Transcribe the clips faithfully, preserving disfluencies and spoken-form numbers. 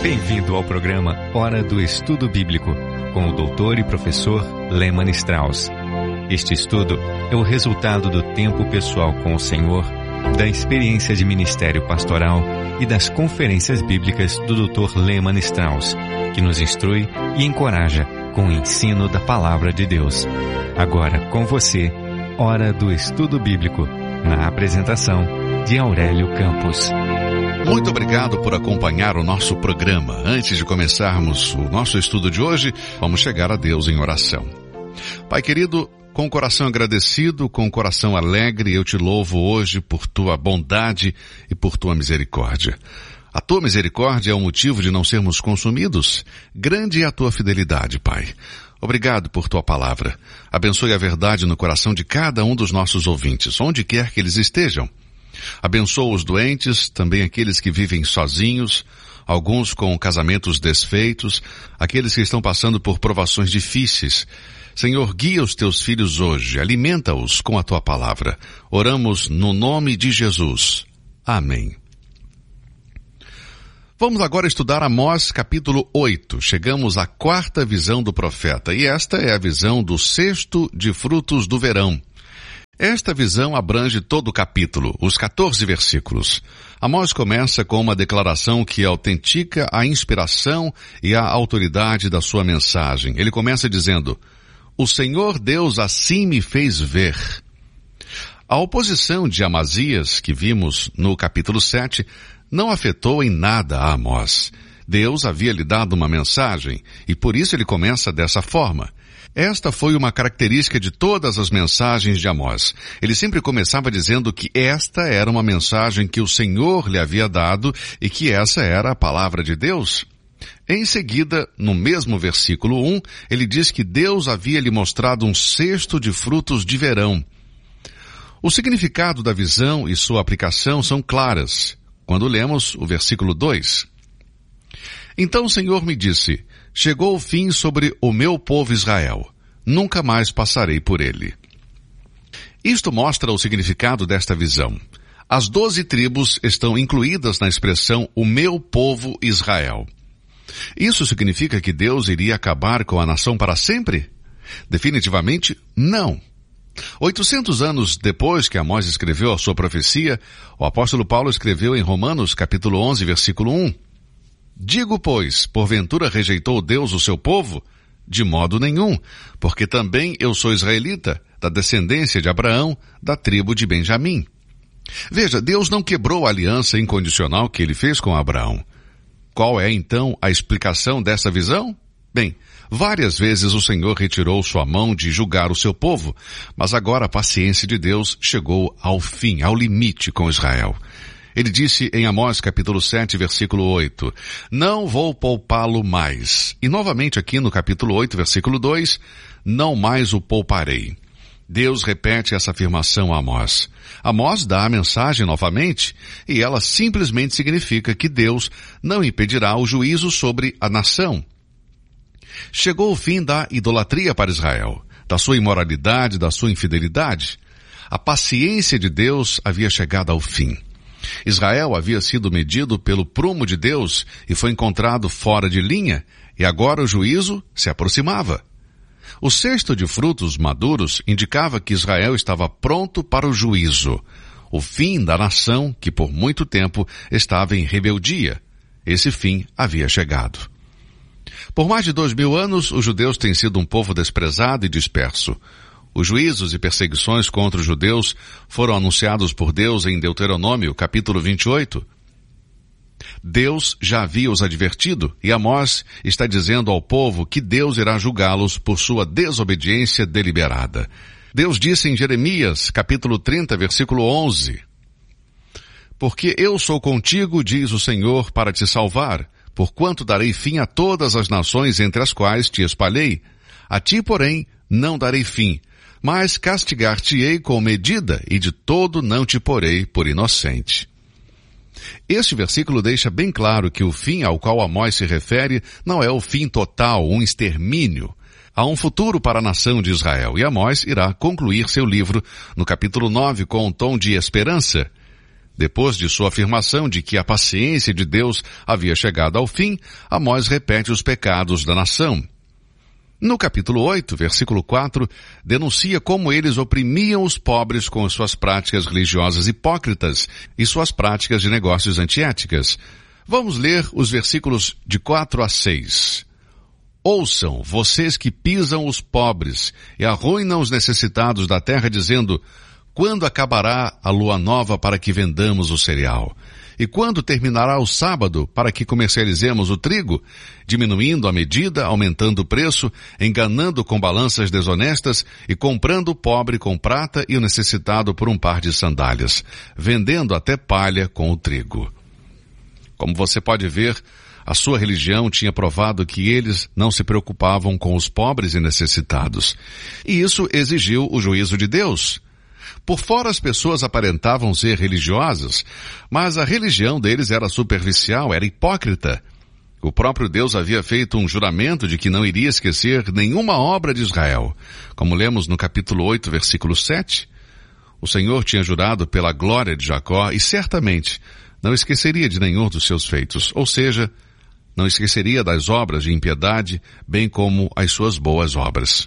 Bem-vindo ao programa Hora do Estudo Bíblico, com o doutor e professor Lehmann Strauss. Este estudo é o resultado do tempo pessoal com o Senhor, da experiência de ministério pastoral e das conferências bíblicas do doutor Lehmann Strauss, que nos instrui e encoraja com o ensino da Palavra de Deus. Agora, com você, Hora do Estudo Bíblico, na apresentação de Aurélio Campos. Muito obrigado por acompanhar o nosso programa. Antes de começarmos o nosso estudo de hoje, vamos chegar a Deus em oração. Pai querido, com o coração agradecido, com o coração alegre, eu te louvo hoje por tua bondade e por tua misericórdia. A tua misericórdia é o motivo de não sermos consumidos. Grande é a tua fidelidade, Pai. Obrigado por tua palavra. Abençoe a verdade no coração de cada um dos nossos ouvintes, onde quer que eles estejam. Abençoa os doentes, também aqueles que vivem sozinhos, alguns com casamentos desfeitos, aqueles que estão passando por provações difíceis. Senhor, guia os teus filhos hoje, alimenta-os com a tua palavra. Oramos no nome de Jesus. Amém. Vamos agora estudar Amós capítulo oito. Chegamos à quarta visão do profeta, e esta é a visão do cesto de frutos do verão. Esta visão abrange todo o capítulo, os quatorze versículos. Amós começa com uma declaração que autentica a inspiração e a autoridade da sua mensagem. Ele começa dizendo: "O Senhor Deus assim me fez ver." A oposição de Amazias, que vimos no capítulo sete, não afetou em nada a Amós. Deus havia lhe dado uma mensagem, e por isso ele começa dessa forma. Esta foi uma característica de todas as mensagens de Amós. Ele sempre começava dizendo que esta era uma mensagem que o Senhor lhe havia dado e que essa era a palavra de Deus. Em seguida, no mesmo versículo um, ele diz que Deus havia lhe mostrado um cesto de frutos de verão. O significado da visão e sua aplicação são claras quando lemos o versículo dois. "Então o Senhor me disse: chegou o fim sobre o meu povo Israel. Nunca mais passarei por ele." Isto mostra o significado desta visão. As doze tribos estão incluídas na expressão "o meu povo Israel". Isso significa que Deus iria acabar com a nação para sempre? Definitivamente não. Oitocentos anos depois que Amós escreveu a sua profecia, o apóstolo Paulo escreveu em Romanos capítulo onze, versículo um: "Digo, pois, porventura rejeitou Deus o seu povo? De modo nenhum, porque também eu sou israelita, da descendência de Abraão, da tribo de Benjamim." Veja, Deus não quebrou a aliança incondicional que ele fez com Abraão. Qual é, então, a explicação dessa visão? Bem, várias vezes o Senhor retirou sua mão de julgar o seu povo, mas agora a paciência de Deus chegou ao fim, ao limite com Israel. Ele disse em Amós capítulo sete, versículo oito, "Não vou poupá-lo mais." E novamente aqui no capítulo oito, versículo dois, "Não mais o pouparei." Deus repete essa afirmação a Amós. Amós dá a mensagem novamente, e ela simplesmente significa que Deus não impedirá o juízo sobre a nação. Chegou o fim da idolatria para Israel, da sua imoralidade, da sua infidelidade. A paciência de Deus havia chegado ao fim. Israel havia sido medido pelo prumo de Deus e foi encontrado fora de linha, e agora o juízo se aproximava. O cesto de frutos maduros indicava que Israel estava pronto para o juízo, o fim da nação que por muito tempo estava em rebeldia. Esse fim havia chegado. Por mais de dois mil anos, os judeus têm sido um povo desprezado e disperso. Os juízos e perseguições contra os judeus foram anunciados por Deus em Deuteronômio, capítulo vinte e oito. Deus já havia os advertido, e Amós está dizendo ao povo que Deus irá julgá-los por sua desobediência deliberada. Deus disse em Jeremias, capítulo trinta, versículo onze, "Porque eu sou contigo, diz o Senhor, para te salvar, porquanto darei fim a todas as nações entre as quais te espalhei. A ti, porém, não darei fim, mas castigar-te-ei com medida, e de todo não te porei por inocente." Este versículo deixa bem claro que o fim ao qual Amós se refere não é o fim total, um extermínio. Há um futuro para a nação de Israel, e Amós irá concluir seu livro no capítulo nove com um tom de esperança. Depois de sua afirmação de que a paciência de Deus havia chegado ao fim, Amós repete os pecados da nação. No capítulo oito, versículo quatro, denuncia como eles oprimiam os pobres com suas práticas religiosas hipócritas e suas práticas de negócios antiéticas. Vamos ler os versículos de quatro a seis. Ouçam, vocês que pisam os pobres e arruinam os necessitados da terra, dizendo: quando acabará a lua nova para que vendamos o cereal? E quando terminará o sábado para que comercializemos o trigo? Diminuindo a medida, aumentando o preço, enganando com balanças desonestas e comprando o pobre com prata e o necessitado por um par de sandálias, vendendo até palha com o trigo. Como você pode ver, a sua religião tinha provado que eles não se preocupavam com os pobres e necessitados. E isso exigiu o juízo de Deus. Por fora as pessoas aparentavam ser religiosas, mas a religião deles era superficial, era hipócrita. O próprio Deus havia feito um juramento de que não iria esquecer nenhuma obra de Israel. Como lemos no capítulo oito, versículo sete, o Senhor tinha jurado pela glória de Jacó e certamente não esqueceria de nenhum dos seus feitos, ou seja, não esqueceria das obras de impiedade, bem como as suas boas obras.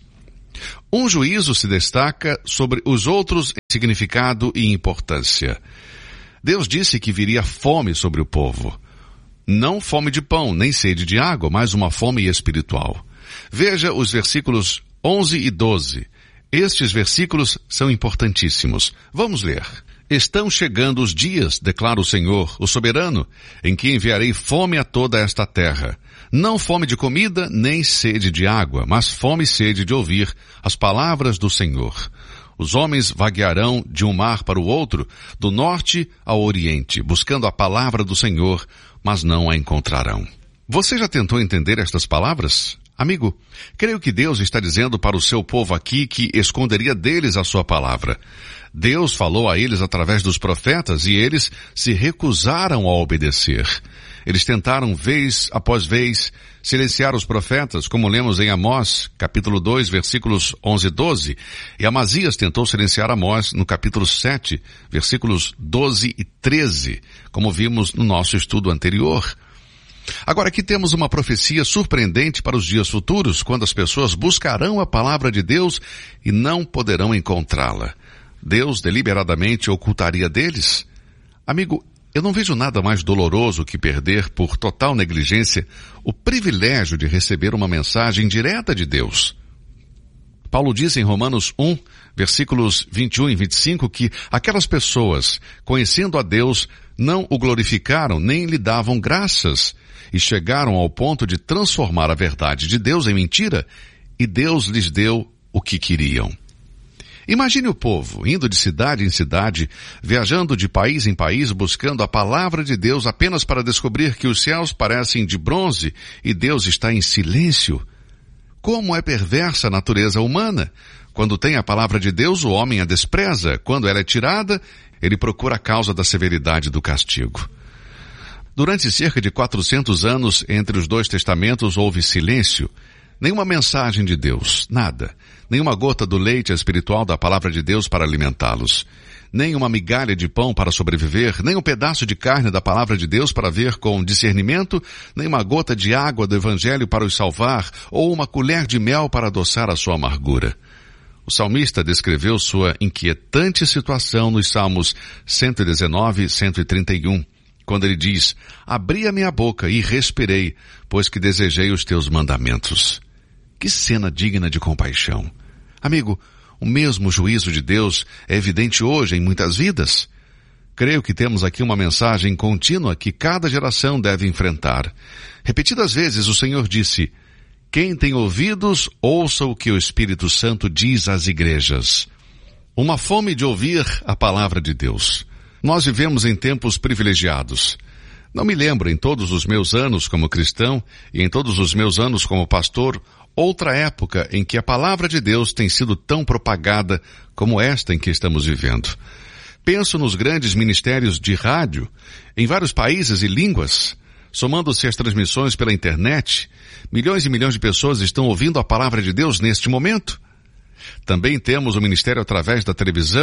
Um juízo se destaca sobre os outros em significado e importância. Deus disse que viria fome sobre o povo. Não fome de pão, nem sede de água, mas uma fome espiritual. Veja os versículos onze e doze. Estes versículos são importantíssimos. Vamos ler. Estão chegando os dias, declara o Senhor, o soberano, em que enviarei fome a toda esta terra. Não fome de comida, nem sede de água, mas fome e sede de ouvir as palavras do Senhor. Os homens vaguearão de um mar para o outro, do norte ao oriente, buscando a palavra do Senhor, mas não a encontrarão. Você já tentou entender estas palavras? Amigo, creio que Deus está dizendo para o seu povo aqui que esconderia deles a sua palavra. Deus falou a eles através dos profetas e eles se recusaram a obedecer. Eles tentaram vez após vez silenciar os profetas, como lemos em Amós, capítulo dois, versículos onze e doze. E Amazias tentou silenciar Amós no capítulo sete, versículos doze e treze, como vimos no nosso estudo anterior. Agora aqui temos uma profecia surpreendente para os dias futuros, quando as pessoas buscarão a palavra de Deus e não poderão encontrá-la. Deus deliberadamente ocultaria deles? Amigo, eu não vejo nada mais doloroso que perder por total negligência o privilégio de receber uma mensagem direta de Deus. Paulo diz em Romanos um, versículos vinte e um e vinte e cinco, que aquelas pessoas, conhecendo a Deus, não o glorificaram nem lhe davam graças e chegaram ao ponto de transformar a verdade de Deus em mentira, e Deus lhes deu o que queriam. Imagine o povo indo de cidade em cidade, viajando de país em país, buscando a palavra de Deus apenas para descobrir que os céus parecem de bronze e Deus está em silêncio. Como é perversa a natureza humana! Quando tem a palavra de Deus, o homem a despreza. Quando ela é tirada, ele procura a causa da severidade do castigo. Durante cerca de quatrocentos anos, entre os dois testamentos, houve silêncio. Nenhuma mensagem de Deus, nada. Nenhuma gota do leite espiritual da palavra de Deus para alimentá-los. Nem uma migalha de pão para sobreviver, nem um pedaço de carne da palavra de Deus para ver com discernimento, nem uma gota de água do evangelho para os salvar, ou uma colher de mel para adoçar a sua amargura. O salmista descreveu sua inquietante situação nos Salmos cento e dezenove e cento e trinta e um, quando ele diz: abri a minha boca e respirei, pois que desejei os teus mandamentos. Que cena digna de compaixão. Amigo, o mesmo juízo de Deus é evidente hoje em muitas vidas. Creio que temos aqui uma mensagem contínua que cada geração deve enfrentar. Repetidas vezes o Senhor disse: quem tem ouvidos, ouça o que o Espírito Santo diz às igrejas. Uma fome de ouvir a palavra de Deus. Nós vivemos em tempos privilegiados. Não me lembro, em todos os meus anos como cristão e em todos os meus anos como pastor, outra época em que a palavra de Deus tem sido tão propagada como esta em que estamos vivendo. Penso nos grandes ministérios de rádio, em vários países e línguas, somando-se as transmissões pela internet, milhões e milhões de pessoas estão ouvindo a palavra de Deus neste momento. Também temos o ministério através da televisão,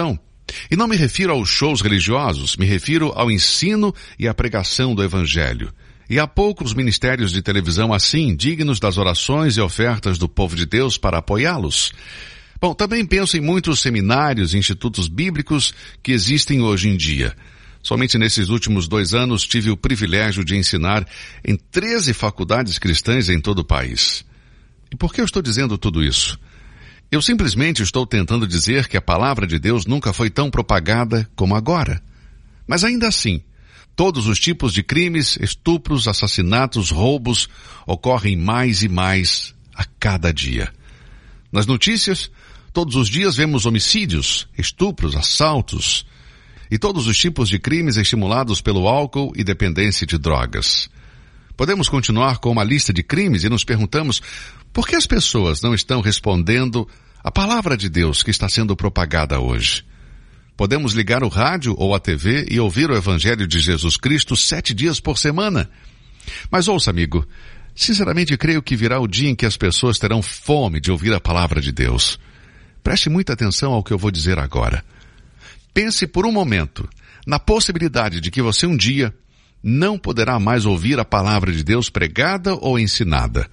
E não me refiro aos shows religiosos, me refiro ao ensino e à pregação do Evangelho. E há poucos ministérios de televisão assim, dignos das orações e ofertas do povo de Deus para apoiá-los. Bom, também penso em muitos seminários e institutos bíblicos que existem hoje em dia. Somente nesses últimos dois anos tive o privilégio de ensinar em treze faculdades cristãs em todo o país. E por que eu estou dizendo tudo isso? Eu simplesmente estou tentando dizer que a palavra de Deus nunca foi tão propagada como agora. Mas ainda assim, todos os tipos de crimes, estupros, assassinatos, roubos ocorrem mais e mais a cada dia. Nas notícias, todos os dias vemos homicídios, estupros, assaltos e todos os tipos de crimes estimulados pelo álcool e dependência de drogas. Podemos continuar com uma lista de crimes e nos perguntamos por que as pessoas não estão respondendo à palavra de Deus que está sendo propagada hoje. Podemos ligar o rádio ou a T V e ouvir o Evangelho de Jesus Cristo sete dias por semana. Mas ouça, amigo, sinceramente creio que virá o dia em que as pessoas terão fome de ouvir a palavra de Deus. Preste muita atenção ao que eu vou dizer agora. Pense por um momento na possibilidade de que você um dia não poderá mais ouvir a palavra de Deus pregada ou ensinada.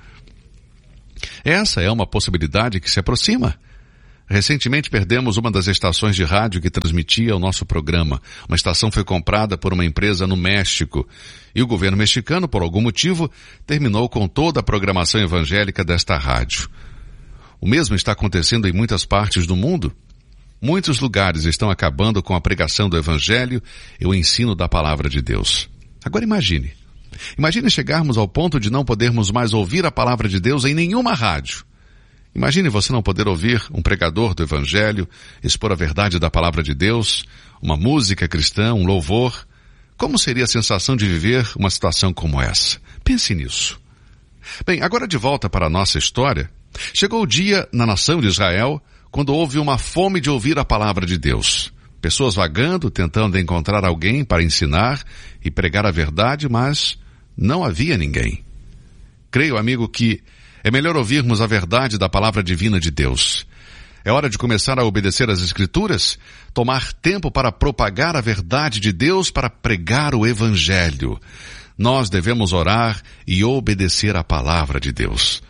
Essa é uma possibilidade que se aproxima. Recentemente perdemos uma das estações de rádio que transmitia o nosso programa. Uma estação foi comprada por uma empresa no México. E o governo mexicano, por algum motivo, terminou com toda a programação evangélica desta rádio. O mesmo está acontecendo em muitas partes do mundo. Muitos lugares estão acabando com a pregação do Evangelho e o ensino da palavra de Deus. Agora imagine. Imagine chegarmos ao ponto de não podermos mais ouvir a palavra de Deus em nenhuma rádio. Imagine você não poder ouvir um pregador do Evangelho expor a verdade da palavra de Deus, uma música cristã, um louvor. Como seria a sensação de viver uma situação como essa? Pense nisso. Bem, agora de volta para a nossa história, chegou o dia na nação de Israel quando houve uma fome de ouvir a palavra de Deus. Pessoas vagando, tentando encontrar alguém para ensinar e pregar a verdade, mas não havia ninguém. Creio, amigo, que é melhor ouvirmos a verdade da palavra divina de Deus. É hora de começar a obedecer às Escrituras, tomar tempo para propagar a verdade de Deus, para pregar o Evangelho. Nós devemos orar e obedecer à palavra de Deus.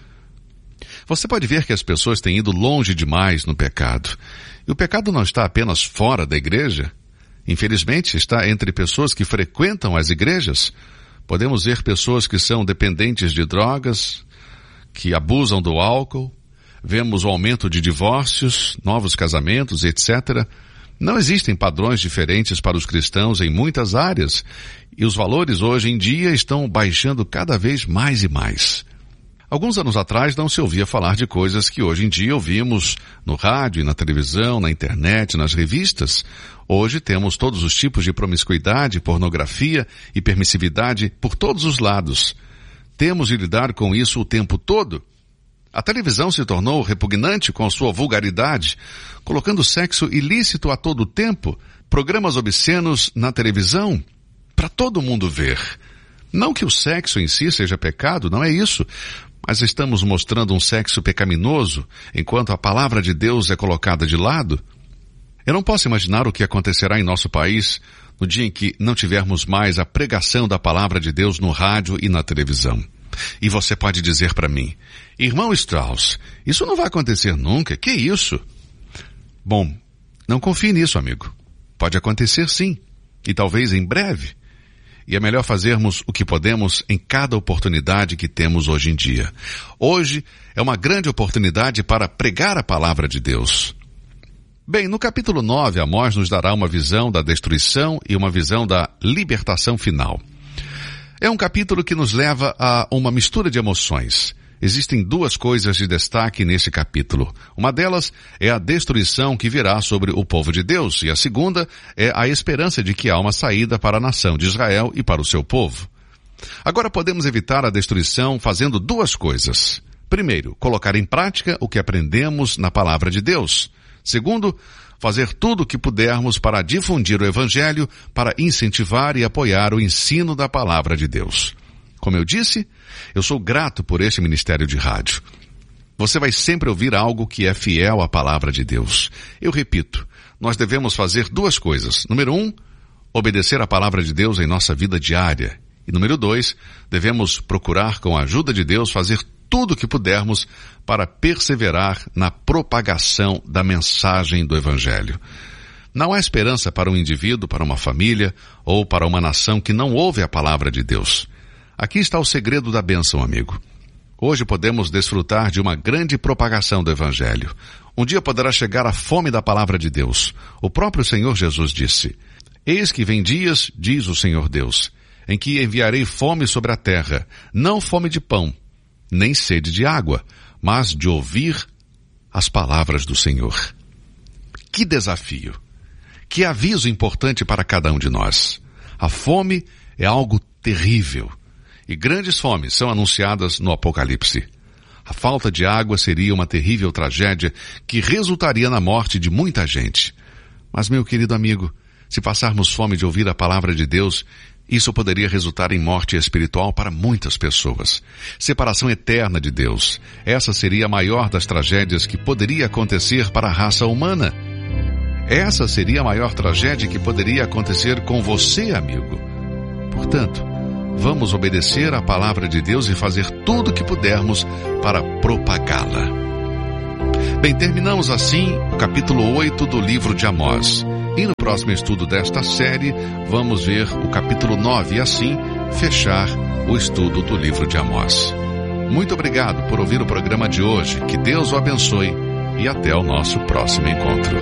Você pode ver que as pessoas têm ido longe demais no pecado. E o pecado não está apenas fora da igreja. Infelizmente, está entre pessoas que frequentam as igrejas. Podemos ver pessoas que são dependentes de drogas, que abusam do álcool. Vemos o aumento de divórcios, novos casamentos, etcétera. Não existem padrões diferentes para os cristãos em muitas áreas. E os valores hoje em dia estão baixando cada vez mais e mais. Alguns anos atrás não se ouvia falar de coisas que hoje em dia ouvimos no rádio, na televisão, na internet, nas revistas. Hoje temos todos os tipos de promiscuidade, pornografia e permissividade por todos os lados. Temos de lidar com isso o tempo todo. A televisão se tornou repugnante com sua vulgaridade, colocando sexo ilícito a todo tempo, programas obscenos na televisão, para todo mundo ver. Não que o sexo em si seja pecado, não é isso. Mas estamos mostrando um sexo pecaminoso, enquanto a palavra de Deus é colocada de lado? Eu não posso imaginar o que acontecerá em nosso país no dia em que não tivermos mais a pregação da palavra de Deus no rádio e na televisão. E você pode dizer para mim, irmão Strauss, isso não vai acontecer nunca, que isso? Bom, não confie nisso, amigo. Pode acontecer sim, e talvez em breve. E é melhor fazermos o que podemos em cada oportunidade que temos hoje em dia. Hoje é uma grande oportunidade para pregar a palavra de Deus. Bem, no capítulo nove, Amós nos dará uma visão da destruição e uma visão da libertação final. É um capítulo que nos leva a uma mistura de emoções. Existem duas coisas de destaque nesse capítulo. Uma delas é a destruição que virá sobre o povo de Deus, e a segunda é a esperança de que há uma saída para a nação de Israel e para o seu povo. Agora podemos evitar a destruição fazendo duas coisas. Primeiro, colocar em prática o que aprendemos na palavra de Deus. Segundo, fazer tudo o que pudermos para difundir o Evangelho, para incentivar e apoiar o ensino da palavra de Deus. Como eu disse, eu sou grato por este ministério de rádio. Você vai sempre ouvir algo que é fiel à palavra de Deus. Eu repito, nós devemos fazer duas coisas. Número um, obedecer a palavra de Deus em nossa vida diária. E número dois, devemos procurar, com a ajuda de Deus, fazer tudo o que pudermos para perseverar na propagação da mensagem do Evangelho. Não há esperança para um indivíduo, para uma família ou para uma nação que não ouve a palavra de Deus. Aqui está o segredo da bênção, amigo. Hoje podemos desfrutar de uma grande propagação do Evangelho. Um dia poderá chegar a fome da palavra de Deus. O próprio Senhor Jesus disse: Eis que vem dias, diz o Senhor Deus, em que enviarei fome sobre a terra, não fome de pão, nem sede de água, mas de ouvir as palavras do Senhor. Que desafio! Que aviso importante para cada um de nós. A fome é algo terrível, e grandes fomes são anunciadas no Apocalipse. A falta de água seria uma terrível tragédia que resultaria na morte de muita gente. Mas, meu querido amigo, se passarmos fome de ouvir a palavra de Deus, isso poderia resultar em morte espiritual para muitas pessoas. Separação eterna de Deus. Essa seria a maior das tragédias que poderia acontecer para a raça humana. Essa seria a maior tragédia que poderia acontecer com você, amigo. Portanto, vamos obedecer à palavra de Deus e fazer tudo o que pudermos para propagá-la. Bem, terminamos assim o capítulo oito do livro de Amós. E no próximo estudo desta série, vamos ver o capítulo nove e assim fechar o estudo do livro de Amós. Muito obrigado por ouvir o programa de hoje. Que Deus o abençoe e até o nosso próximo encontro.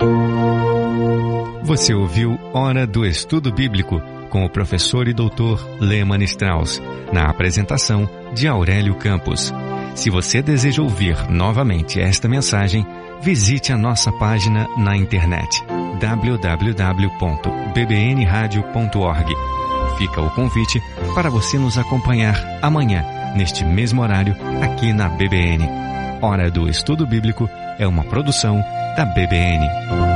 Você ouviu Hora do Estudo Bíblico com o professor e doutor Lehmann Strauss, na apresentação de Aurélio Campos. Se você deseja ouvir novamente esta mensagem, visite a nossa página na internet w w w ponto b b n radio ponto org. Fica o convite para você nos acompanhar amanhã, neste mesmo horário, aqui na B B N. Hora do Estudo Bíblico é uma produção da B B N.